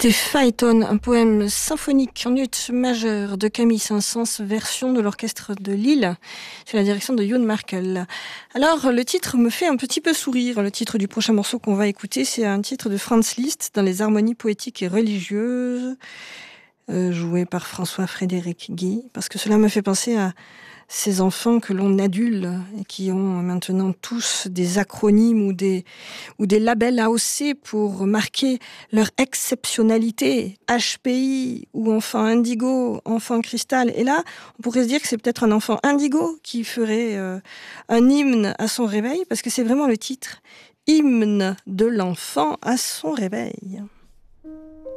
C'était Phaéton, un poème symphonique en ut majeur de Camille Saint-Saëns, version de l'orchestre de Lille, sous la direction de Youn Markel. Alors, le titre me fait un petit peu sourire. Le titre du prochain morceau qu'on va écouter, c'est un titre de Franz Liszt dans les harmonies poétiques et religieuses, joué par François-Frédéric Guy, parce que cela me fait penser à ces enfants que l'on adule et qui ont maintenant tous des acronymes ou des labels AOC pour marquer leur exceptionnalité, HPI ou enfant indigo, enfant cristal. Et là, on pourrait se dire que c'est peut-être un enfant indigo qui ferait un hymne à son réveil, parce que c'est vraiment le titre, hymne de l'enfant à son réveil.